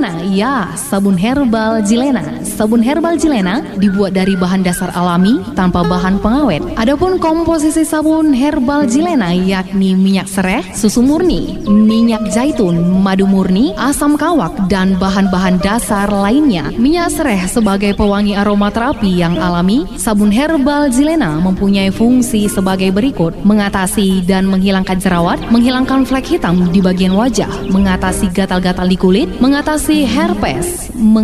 Jilena? Ya, sabun herbal Jilena. Sabun herbal Jilena dibuat dari bahan dasar alami tanpa bahan pengawet. Adapun komposisi sabun herbal Jilena yakni minyak sereh, susu murni, minyak zaitun, madu murni, asam kawak, dan bahan-bahan dasar lainnya. Minyak sereh sebagai pewangi aromaterapi yang alami, sabun herbal Jilena mempunyai fungsi sebagai berikut: mengatasi dan menghilangkan jerawat, menghilangkan flek hitam di bagian wajah, mengatasi gatal-gatal di kulit, mengatasi herpes,